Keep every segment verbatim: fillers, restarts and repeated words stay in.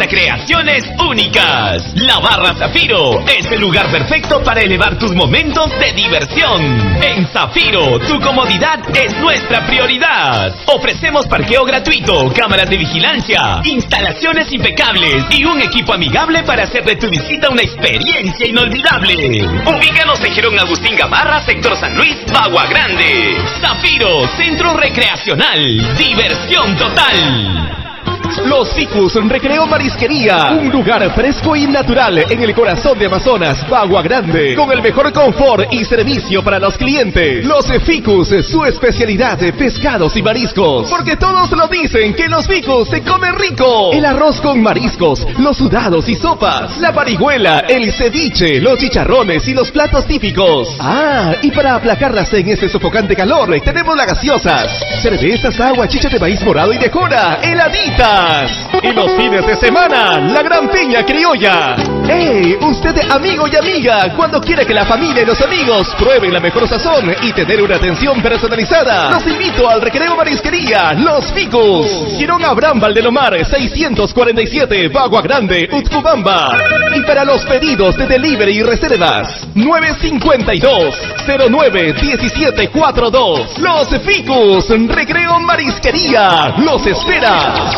hasta creaciones únicas. La Barra Zafiro es el lugar perfecto para elevar tus momentos de diversión. En Zafiro, tu comodidad es nuestra prioridad. Ofrecemos parqueo gratuito, cámaras de vigilancia, instalaciones impecables y un equipo amigable para hacer de tu visita una experiencia inolvidable. Ubícanos en Jerón Agustín Gamarra, sector San Luis, Bagua Grande. Zafiro, centro recreacional, diversión total. Los Ficus Recreo Marisquería, un lugar fresco y natural en el corazón de Amazonas, Bagua Grande, con el mejor confort y servicio para los clientes. Los Ficus, su especialidad, pescados y mariscos, porque todos lo dicen que los Ficus se comen rico. El arroz con mariscos, los sudados y sopas, la parihuela, el ceviche, los chicharrones y los platos típicos. Ah, y para aplacarlas en este sofocante calor, tenemos las gaseosas, cervezas, agua, chicha de maíz morado y de jora, heladitas. Y los fines de semana, la gran piña criolla. ¡Hey! Usted, amigo y amiga, cuando quiere que la familia y los amigos prueben la mejor sazón y tener una atención personalizada, los invito al Recreo Marisquería Los Ficus. Girón Abraham Valdelomar, seiscientos cuarenta y siete, Bagua Grande, Utcubamba. Y para los pedidos de delivery y reservas, nueve cinco dos, cero nueve uno siete cuatro dos. Los Ficus Recreo Marisquería los espera.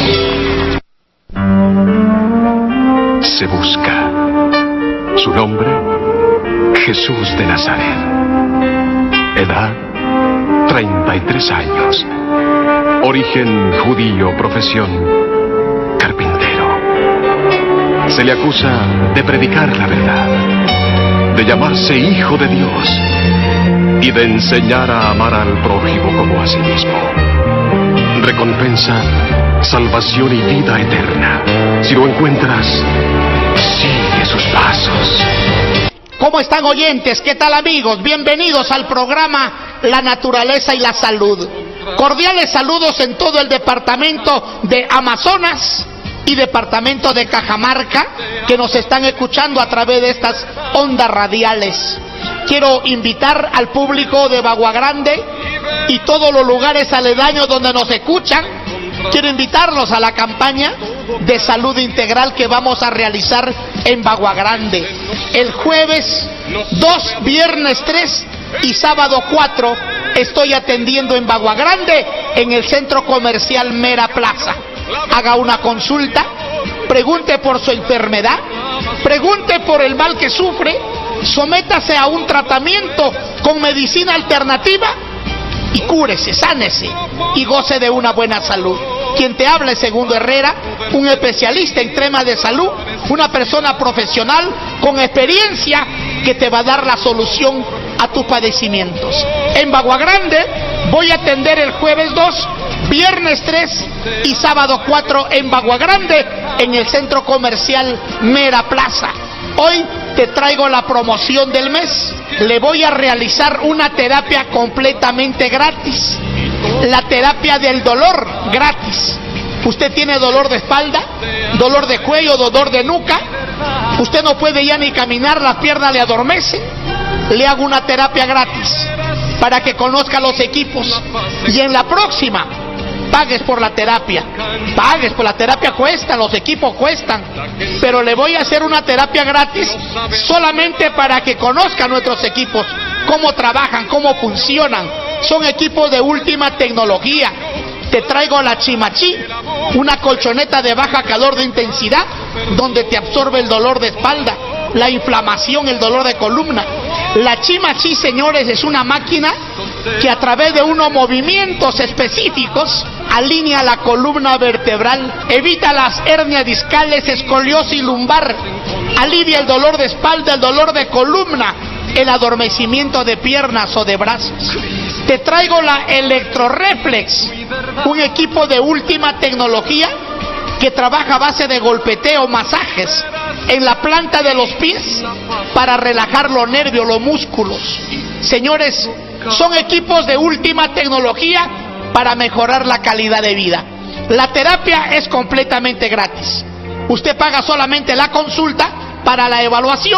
Se busca. Su nombre, Jesús de Nazaret. Edad, treinta y tres años. Origen judío, profesión, carpintero. Se le acusa de predicar la verdad, de llamarse hijo de Dios y de enseñar a amar al prójimo como a sí mismo. Recompensa, salvación y vida eterna. Si lo encuentras, sigue sus pasos. ¿Cómo están, oyentes? ¿Qué tal, amigos? Bienvenidos al programa La Naturaleza y la Salud. Cordiales saludos en todo el departamento de Amazonas y departamento de Cajamarca, que nos están escuchando a través de estas ondas radiales. Quiero invitar al público de Bagua Grande y todos los lugares aledaños donde nos escuchan. Quiero invitarlos a la campaña de salud integral que vamos a realizar en Bagua Grande. El jueves dos, viernes tres y sábado cuatro estoy atendiendo en Bagua Grande, en el centro comercial Mera Plaza. Haga una consulta, pregunte por su enfermedad, pregunte por el mal que sufre, sométase a un tratamiento con medicina alternativa y cúrese, sánese y goce de una buena salud. Quien te habla es Segundo Herrera, un especialista en temas de salud, una persona profesional con experiencia que te va a dar la solución a tus padecimientos. En Bagua Grande voy a atender el jueves dos, viernes tres y sábado cuatro en Bagua Grande, en el centro comercial Mera Plaza. Hoy te traigo la promoción del mes. Le voy a realizar una terapia completamente gratis. La terapia del dolor, gratis. Usted tiene dolor de espalda, dolor de cuello, dolor de nuca. Usted no puede ya ni caminar, la pierna le adormece. Le hago una terapia gratis para que conozca los equipos. Y en la próxima, pagues por la terapia. Pagues por la terapia, cuesta, los equipos cuestan. Pero le voy a hacer una terapia gratis solamente para que conozca nuestros equipos, cómo trabajan, cómo funcionan. Son equipos de última tecnología. Te traigo la Chimachi, una colchoneta de baja calor de intensidad, donde te absorbe el dolor de espalda, la inflamación, el dolor de columna. La Chimachi, señores, es una máquina que a través de unos movimientos específicos alinea la columna vertebral, evita las hernias discales, escoliosis lumbar, alivia el dolor de espalda, el dolor de columna, el adormecimiento de piernas o de brazos. Te traigo la Electroreflex, un equipo de última tecnología que trabaja a base de golpeteo, masajes en la planta de los pies para relajar los nervios, los músculos. Señores, son equipos de última tecnología para mejorar la calidad de vida. La terapia es completamente gratis. Usted paga solamente la consulta para la evaluación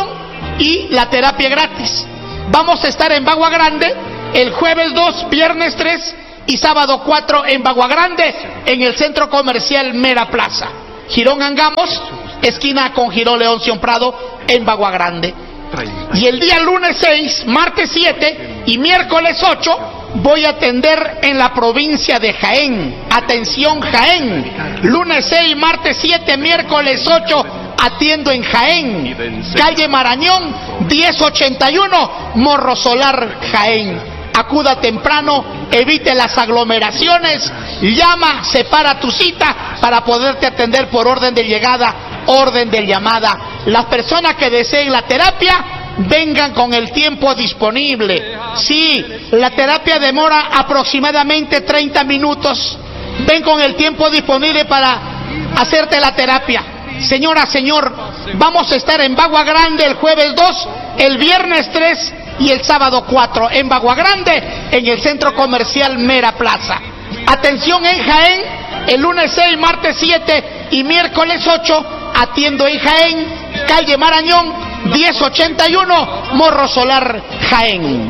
y la terapia gratis. Vamos a estar en Bagua Grande el jueves dos, viernes tres y sábado cuatro en Bagua Grande, en el centro comercial Mera Plaza. Girón Angamos, esquina con Girón Leoncio Prado, en Bagua Grande. Y el día lunes seis, martes siete y miércoles ocho voy a atender en la provincia de Jaén. Atención Jaén, lunes seis, martes siete, miércoles ocho, atiendo en Jaén, calle Marañón diez ochenta y uno, Morro Solar, Jaén. Acuda temprano, evite las aglomeraciones, llama, separa tu cita para poderte atender por orden de llegada, orden de llamada. Las personas que deseen la terapia, vengan con el tiempo disponible. Sí, la terapia demora aproximadamente treinta minutos. Ven con el tiempo disponible para hacerte la terapia. Señora, señor, vamos a estar en Bagua Grande el jueves dos, el viernes tres y el sábado cuatro en Bagua Grande, en el centro comercial Mera Plaza. Atención en Jaén, el lunes seis, martes siete y miércoles ocho, atiendo en Jaén, calle Marañón diez ochenta y uno, Morro Solar, Jaén.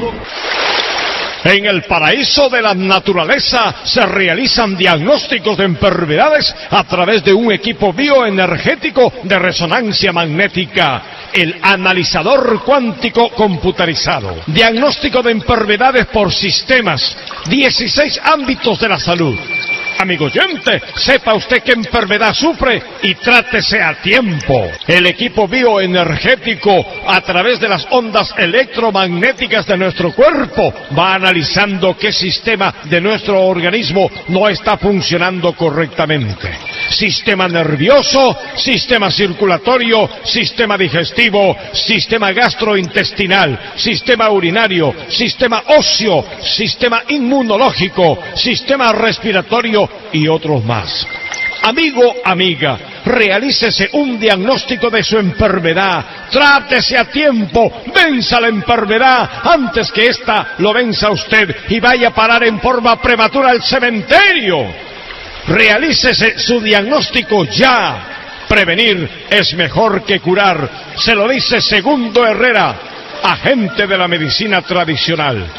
En el paraíso de la naturaleza se realizan diagnósticos de enfermedades a través de un equipo bioenergético de resonancia magnética, el analizador cuántico computarizado. Diagnóstico de enfermedades por sistemas, dieciséis ámbitos de la salud. Amigo oyente, sepa usted qué enfermedad sufre y trátese a tiempo. El equipo bioenergético, a través de las ondas electromagnéticas de nuestro cuerpo, va analizando qué sistema de nuestro organismo no está funcionando correctamente. Sistema nervioso, sistema circulatorio, sistema digestivo, sistema gastrointestinal, sistema urinario, sistema óseo, sistema inmunológico, sistema respiratorio y otros más. Amigo, amiga, realícese un diagnóstico de su enfermedad, trátese a tiempo, venza la enfermedad antes que ésta lo venza a usted y vaya a parar en forma prematura al cementerio. Realícese su diagnóstico ya. Prevenir es mejor que curar, se lo dice Segundo Herrera, agente de la medicina tradicional.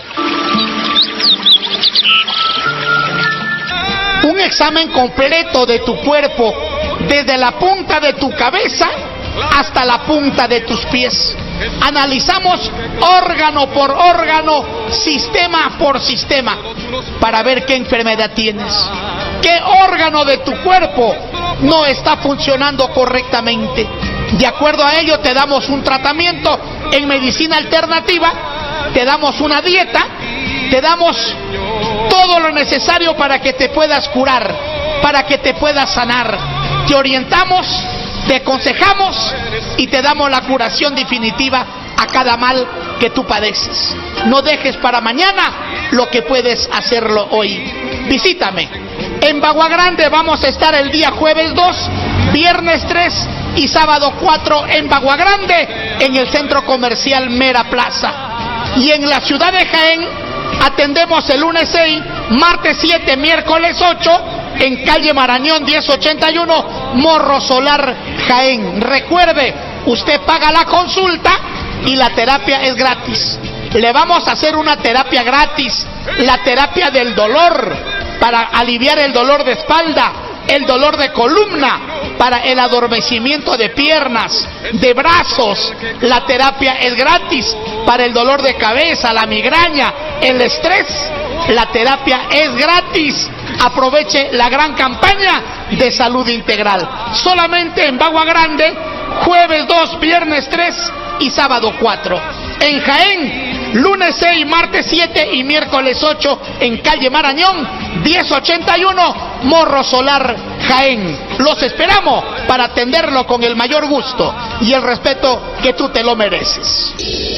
Un examen completo de tu cuerpo, desde la punta de tu cabeza hasta la punta de tus pies. Analizamos órgano por órgano, sistema por sistema, para ver qué enfermedad tienes, qué órgano de tu cuerpo no está funcionando correctamente. De acuerdo a ello te damos un tratamiento en medicina alternativa, te damos una dieta, te damos todo lo necesario para que te puedas curar, para que te puedas sanar. Te orientamos, te aconsejamos y te damos la curación definitiva a cada mal que tú padeces. No dejes para mañana lo que puedes hacerlo hoy. Visítame. En Bagua Grande vamos a estar el día jueves dos, viernes tres y sábado cuatro en Bagua Grande, en el centro comercial Mera Plaza. Y en la ciudad de Jaén atendemos el lunes seis, martes siete, miércoles ocho, en calle Marañón diez ochenta y uno, Morro Solar, Jaén. Recuerde, usted paga la consulta y la terapia es gratis. Le vamos a hacer una terapia gratis, la terapia del dolor, para aliviar el dolor de espalda, el dolor de columna, para el adormecimiento de piernas, de brazos. La terapia es gratis para el dolor de cabeza, la migraña, el estrés. La terapia es gratis. Aproveche la gran campaña de salud integral. Solamente en Bagua Grande, jueves dos, viernes tres y sábado cuatro. En Jaén, lunes seis, martes siete y miércoles ocho en calle Marañón diez ochenta y uno, Morro Solar, Jaén. Los esperamos para atenderlo con el mayor gusto y el respeto que tú te lo mereces.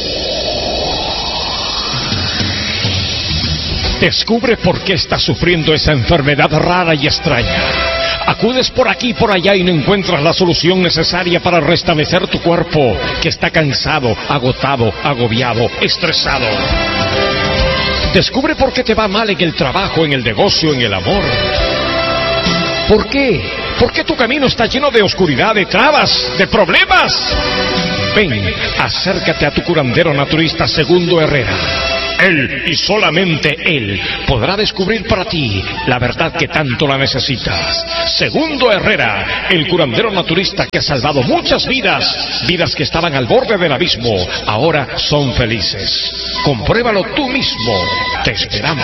Descubre por qué estás sufriendo esa enfermedad rara y extraña. Acudes por aquí y por allá y no encuentras la solución necesaria para restablecer tu cuerpo, que está cansado, agotado, agobiado, estresado. Descubre por qué te va mal en el trabajo, en el negocio, en el amor. ¿Por qué? ¿Por qué tu camino está lleno de oscuridad, de trabas, de problemas? Ven, acércate a tu curandero naturista Segundo Herrera. Él y solamente Él podrá descubrir para ti la verdad que tanto la necesitas. Segundo Herrera, el curandero naturista que ha salvado muchas vidas, vidas que estaban al borde del abismo, ahora son felices. Compruébalo tú mismo. Te esperamos.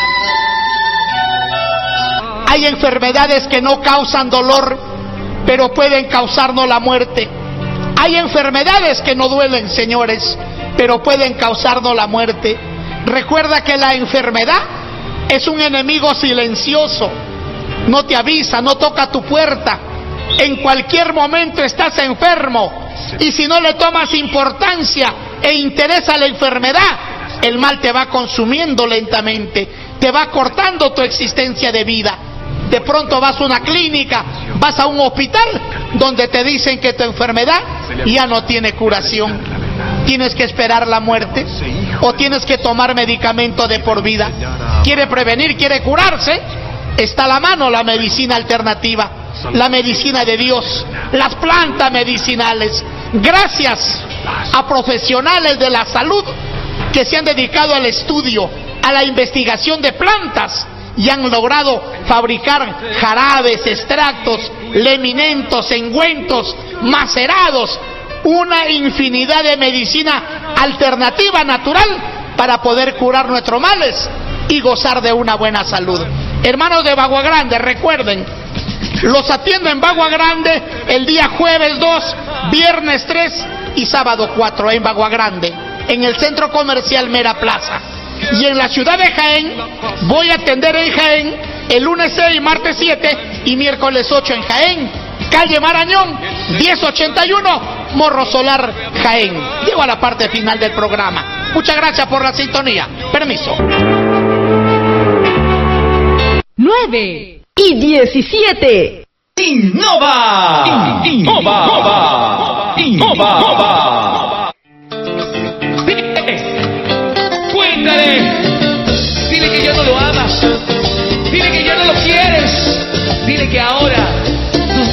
Hay enfermedades que no causan dolor, pero pueden causarnos la muerte. Hay enfermedades que no duelen, señores, pero pueden causarnos la muerte. Recuerda que la enfermedad es un enemigo silencioso. No te avisa, no toca tu puerta. En cualquier momento estás enfermo. Y si no le tomas importancia e interés a la enfermedad, el mal te va consumiendo lentamente, te va cortando tu existencia de vida. De pronto vas a una clínica, vas a un hospital donde te dicen que tu enfermedad ya no tiene curación. ¿Tienes que esperar la muerte? ¿O tienes que tomar medicamento de por vida? ¿Quiere prevenir? ¿Quiere curarse? Está a la mano la medicina alternativa, la medicina de Dios, las plantas medicinales. Gracias a profesionales de la salud que se han dedicado al estudio, a la investigación de plantas, y han logrado fabricar jarabes, extractos, lemimentos, engüentos, macerados, una infinidad de medicina alternativa natural para poder curar nuestros males y gozar de una buena salud. Hermanos de Bagua Grande, recuerden, los atiendo en Bagua Grande el día jueves dos, viernes tres y sábado cuatro en Bagua Grande, en el Centro Comercial Mera Plaza. Y en la ciudad de Jaén voy a atender en Jaén el lunes seis, martes siete y miércoles ocho en Jaén, calle Marañón diez ochenta y uno, Morro Solar, Jaén. Llego a la parte final del programa. Muchas gracias por la sintonía. Permiso. nueve y diecisiete. Innova. Innova. Innova. Innova. Cuéntale. Dile que ya no lo amas.